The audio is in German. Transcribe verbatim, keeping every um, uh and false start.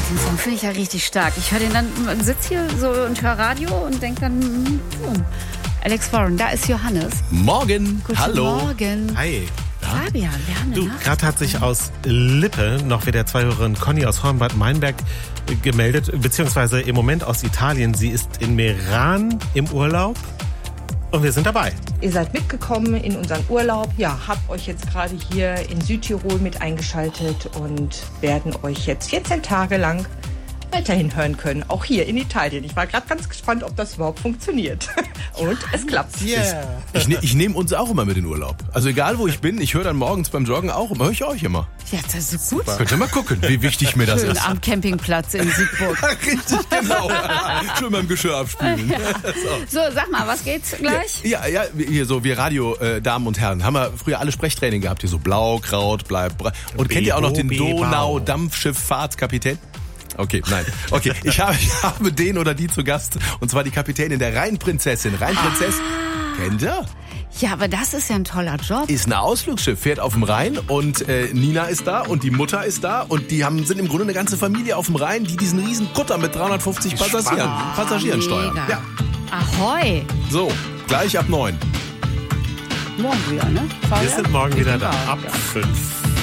Den Song finde ich ja richtig stark. Ich höre den dann, sitze hier so und höre Radio und denke dann, hm, Alex Warren, da ist Johannes. Morgen. Guten Hallo. Morgen. Hi. Fabian, wir haben eine Du, Nachricht. gerade hat sich aus Lippe noch wieder zwei Hörerin Conny aus Hornbad Meinberg gemeldet, beziehungsweise im Moment aus Italien. Sie ist in Meran im Urlaub und wir sind dabei. Ihr seid mitgekommen in unseren Urlaub, ja, habt euch jetzt gerade hier in Südtirol mit eingeschaltet und werden euch jetzt vierzehn Tage lang weiterhin hören können, auch hier in Italien. Ich war gerade ganz gespannt, ob das überhaupt funktioniert. Und es klappt. Yeah. Ich, ne, ich nehme uns auch immer mit in Urlaub. Also egal, wo ich bin, ich höre dann morgens beim Joggen auch immer, höre ich euch immer. Ja, das ist gut. Könnt ihr mal gucken, wie wichtig mir das Schön ist. am Campingplatz in Siegburg. Richtig, genau. Schön beim Geschirr abspülen. So, sag mal, was geht's gleich? Ja, ja, hier so, wir Radio-Damen und Herren, haben wir früher alle Sprechtraining gehabt, hier so Blaukraut, bleibt. Und kennt ihr auch noch den Bebo, Donau-Dampfschifffahrtskapitän? Okay, nein. Okay, ich habe, ich habe den oder die zu Gast. Und zwar die Kapitänin der Rheinprinzessin. Rheinprinzess, Ah. kennt ihr? Ja, aber das ist ja ein toller Job. Ist ein Ausflugsschiff, fährt auf dem Rhein und äh, Nina ist da und die Mutter ist da und die haben, sind im Grunde eine ganze Familie auf dem Rhein, die diesen riesen Kutter mit dreihundertfünfzig Passagieren, Passagieren steuern. Mega. Ja, Ahoi. so, gleich ab neun. Morgen wieder, ne? Wir sind morgen wieder da, Ja. ab fünf.